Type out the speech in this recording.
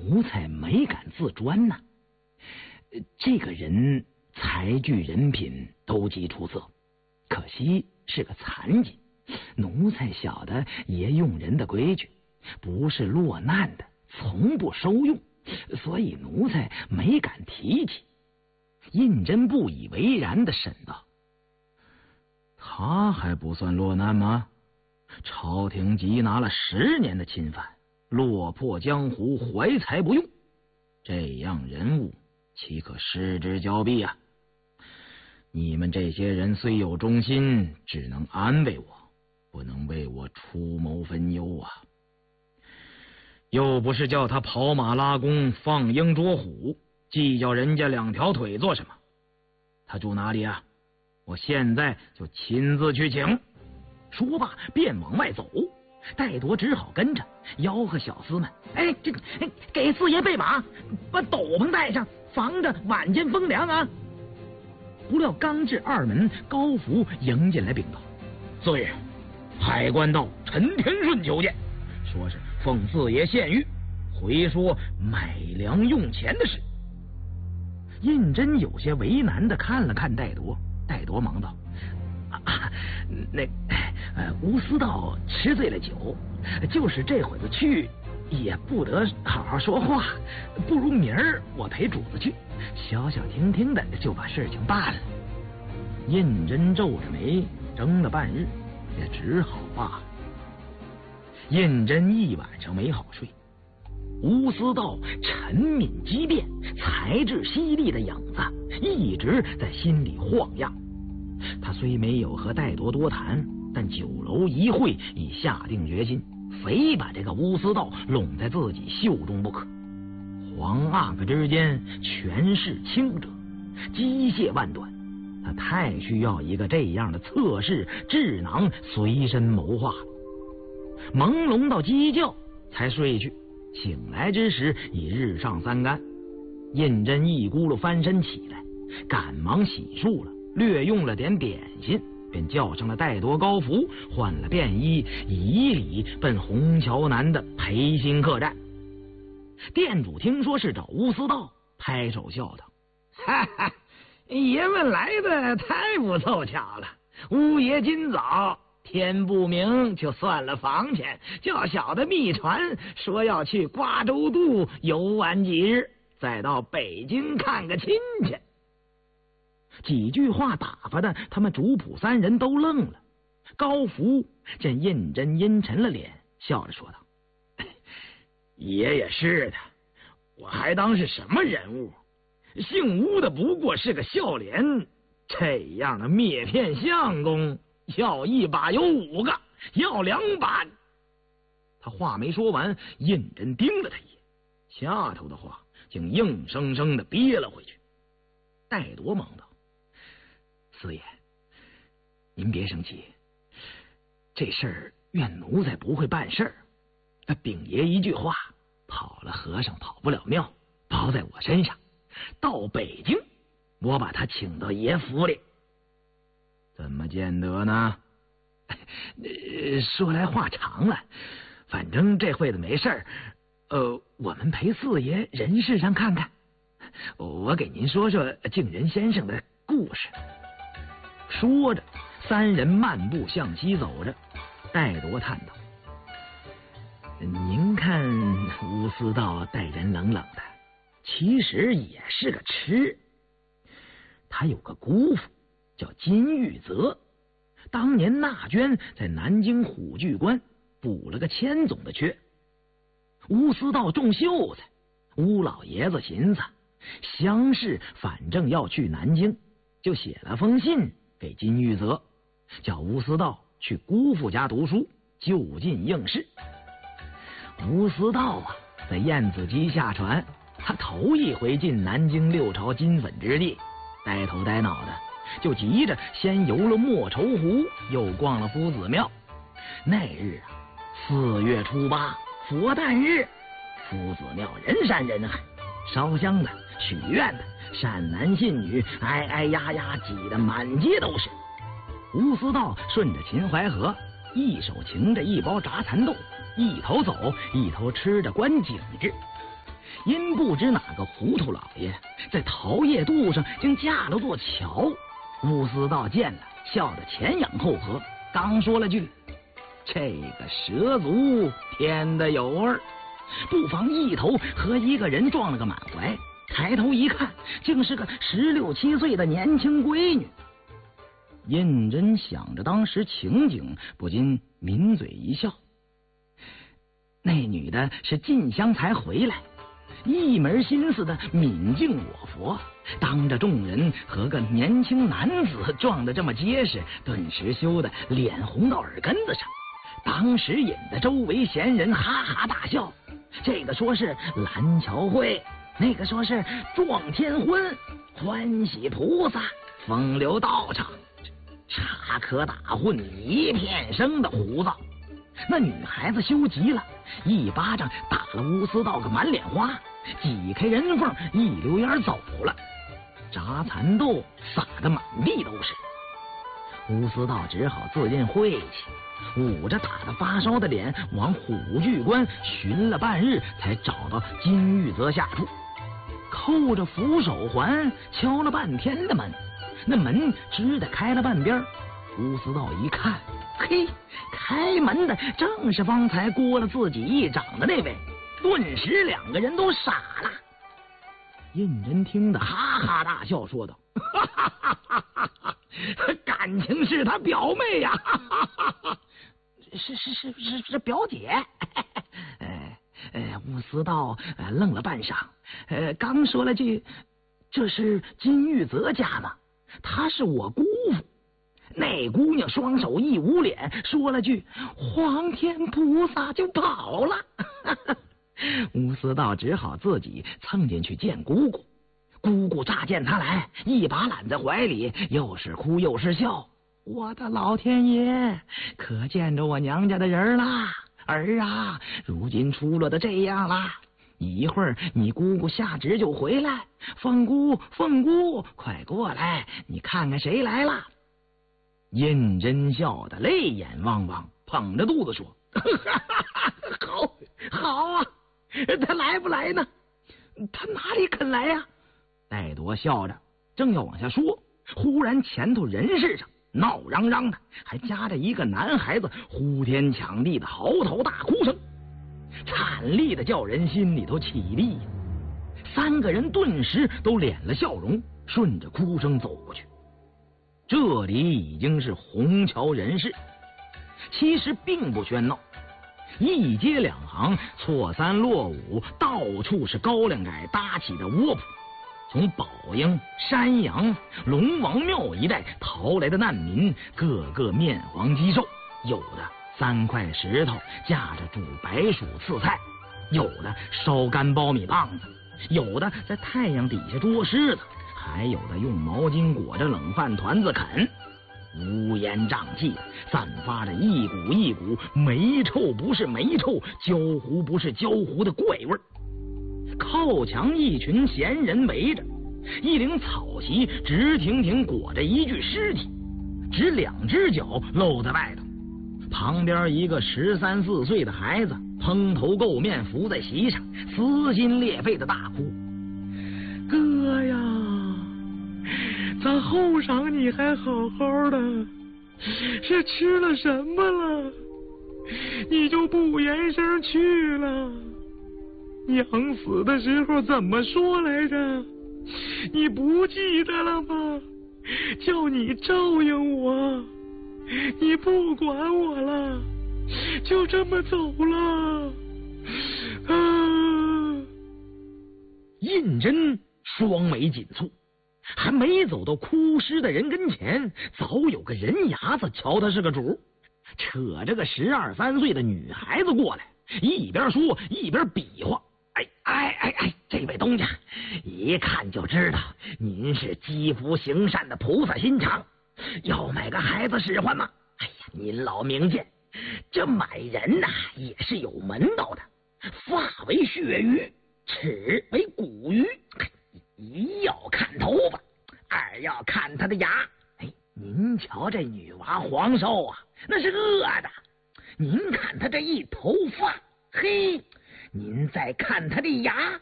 奴才没敢自专呐。这个人才具人品都极出色，可惜是个残疾。奴才晓得爷用人的规矩，不是落难的从不收用，所以奴才没敢提起。胤禛不以为然的审道：他还不算落难吗？朝廷缉拿了10年的钦犯，落魄江湖，怀才不用，这样人物岂可失之交臂啊？你们这些人虽有忠心，只能安慰我，不能为我出谋分忧啊！又不是叫他跑马拉弓，放鹰捉虎，计较人家2条腿做什么？他住哪里啊？我现在就亲自去请。说罢便往外走，戴铎只好跟着，吆喝小厮们：给四爷备马，把斗篷带上，防着晚间风凉啊！不料刚至2门，高福迎进来禀道：四爷，海关道陈天顺求见，说是奉四爷献谕，回说买粮用钱的事。胤禛有些为难的看了看戴铎，戴铎忙道：吴思道吃醉了酒，就是这会子去也不得好好说话，不如明儿我陪主子去，消消停停的就把事情办了。胤禛皱着眉争了半日，也只好罢了。胤禛一晚上没好睡，吴思道沉敏机变、才智犀利的影子一直在心里晃漾。他虽没有和戴铎多谈，但酒楼一会已下定决心，非把这个吴思道拢在自己袖中不可。黄阿哥之间权势轻者，机械万端，他太需要一个这样的侧室智囊随身谋划了。朦胧到鸡叫才睡去，醒来之时已日上3竿。胤禛一咕噜翻身起来，赶忙洗漱了，略用了点点心，便叫上了戴铎、高福，换了便衣，以礼奔虹桥南的裴新客栈。店主听说是找吴思道，拍手笑道：哈哈，爷们来的太不凑巧了，乌爷今早天不明就算了房钱，叫小的密传说要去瓜州渡游玩几日，再到北京看个亲戚。几句话打发的他们主仆3人都愣了。高福见胤禛阴沉了脸，笑着说道：爷爷是的，我还当是什么人物，姓吴的不过是个笑脸，这样的灭片相公要1把有5个，要2把。他话没说完，胤禛盯了他一眼，下头的话竟硬生生的憋了回去。戴铎忙道：四爷，您别生气，这事儿怨奴才不会办事儿。禀爷一句话，跑了和尚跑不了庙，包在我身上。到北京，我把他请到爷府里。怎么见得呢？说来话长了，反正这会子没事儿，我们陪四爷人世上看看。我给您说说敬仁先生的故事。说着，3人漫步向西走着。戴铎叹道：您看吴思道待人冷冷的，其实也是个痴。他有个姑父叫金玉泽，当年纳捐在南京虎踞关补了个千总的缺。吴思道种秀才，吴老爷子寻思乡试反正要去南京，就写了封信给金玉泽，叫吴思道去姑父家读书，就近应试。吴思道在燕子矶下船，他头一回进南京6朝金粉之地，呆头呆脑的，就急着先游了莫愁湖，又逛了夫子庙。那日4月初8佛诞日，夫子庙人山人海，烧香的、许愿的、善男信女挨挨压压挤得满街都是。吴思道顺着秦淮河，一手擎着一包炸蚕豆，一头走一头吃着观景致。 因不知哪个糊涂老爷在桃叶渡上竟架了座桥。乌思道见了，笑得前仰后合，刚说了句：“这个蛇族添的有味儿。”不妨一头和一个人撞了个满怀。抬头一看，竟是个16、17岁的年轻闺女。胤禛想着当时情景，不禁抿嘴一笑。那女的是进香才回来，一门心思的泯敬我佛，当着众人和个年轻男子撞得这么结实，顿时羞得脸红到耳根子上。当时引得周围闲人哈哈大笑，这个说是蓝桥会，那个说是撞天婚，欢喜菩萨，风流道场，插科打诨，一片声的胡诌。那女孩子羞极了，一巴掌打了乌思道个满脸花，挤开人缝，一溜烟走了，炸蚕豆撒得满地都是。乌思道只好自认晦气，捂着打得发烧的脸往虎踞关寻了半日，才找到金玉泽下处，扣着扶手环，敲了半天的门，那门只得开了半边。乌思道一看，嘿，开门的正是方才掴了自己一掌的那位，顿时两个人都傻了。胤禛听得哈哈大笑，说道：“哈哈哈哈哈，感情是他表妹呀、哈哈哈哈，是表姐。”乌思道愣了半晌，刚说了句：“这是金玉泽家吗？他是我姑父。”那姑娘双手一捂脸，说了句：“皇天菩萨”，就跑了。乌思道只好自己蹭进去见姑姑。姑姑乍见他来，一把揽在怀里，又是哭又是笑：“我的老天爷，可见着我娘家的人啦！儿啊，如今出落的这样啦，一会儿你姑姑下旨就回来。凤姑，快过来，你看看谁来了。”胤禛笑得泪眼汪汪，捧着肚子说：“好啊，他来不来呢？他哪里肯来呀？”戴铎笑着正要往下说，忽然前头人世上闹嚷嚷的，还夹着一个男孩子呼天抢地的嚎啕大哭声，惨厉的叫人心里头起立。三个人顿时都敛了笑容，顺着哭声走过去。这里已经是虹桥人世，其实并不喧闹，一街两行，错三落五，到处是高粱改搭起的窝铺。从宝应、山阳、龙王庙一带逃来的难民，个个面黄肌瘦，有的3块石头架着煮白薯刺菜，有的烧干苞米棒子，有的在太阳底下捉虱子，还有的用毛巾裹着冷饭团子啃，乌烟瘴气，散发着一股一股煤臭不是煤臭，焦糊不是焦糊的怪味儿。靠墙一群闲人围着，一领草席直挺挺裹着一具尸体，只2只脚露在外头。旁边一个13、14岁的孩子蓬头垢面伏在席上，撕心裂肺的大哭：“哥呀，咱后晌你还好好的，是吃了什么了？你就不言声去了？娘死的时候怎么说来着？你不记得了吗？叫你照应我，你不管我了，就这么走了。”胤禛双眉紧蹙，还没走到哭尸的人跟前，早有个人牙子瞧他是个主，扯着个12、13岁的女孩子过来，一边说一边比划：“哎，这位东家，一看就知道您是积福行善的菩萨心肠，要买个孩子使唤吗？哎呀，您老明鉴，这买人呐也是有门道的，发为血鱼，齿为骨鱼，一要看头发，二要看他的牙。您瞧这女娃黄烧啊，那是饿的。您看他这一头发，嘿，您再看他的牙，